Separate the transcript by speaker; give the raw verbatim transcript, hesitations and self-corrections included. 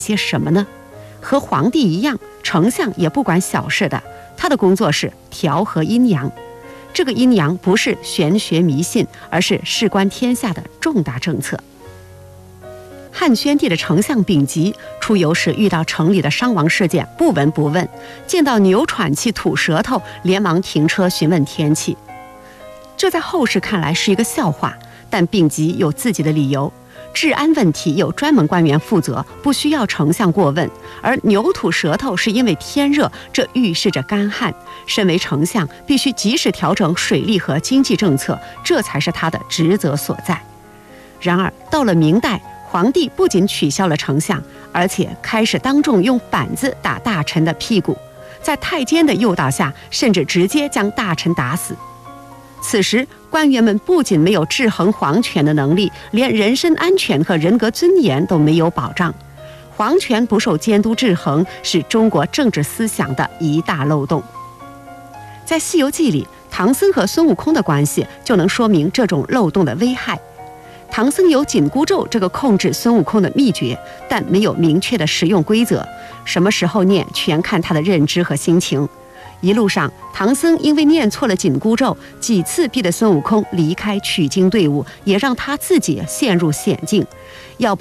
Speaker 1: 些什么呢？和皇帝一样，丞相也不管小事的，他的工作是调和阴阳。这个阴阳不是玄学迷信，而是事关天下的重大政策。汉宣帝的丞相丙吉出游时遇到城里的伤亡事件，不闻不问，见到牛喘气吐舌头，连忙停车询问天气。这在后世看来是一个笑话，但丙吉有自己的理由。治安问题有专门官员负责，不需要丞相过问，而牛吐舌头是因为天热，这预示着干旱。身为丞相，必须及时调整水利和经济政策，这才是他的职责所在。然而到了明代，皇帝不仅取消了丞相，而且开始当众用板子打大臣的屁股，在太监的诱导下，甚至直接将大臣打死。此时官员们不仅没有制衡皇权的能力，连人身安全和人格尊严都没有保障。皇权不受监督制衡，是中国政治思想的一大漏洞。在《西游记》里，唐僧和孙悟空的关系就能说明这种漏洞的危害。唐僧有紧箍咒这个控制孙悟空的秘诀，但没有明确的实用规则，什么时候念全看他的认知和心情。一路上，唐僧因为念错了紧箍咒，几次逼得孙悟空离开取经队伍，也让他自己陷入险境。要不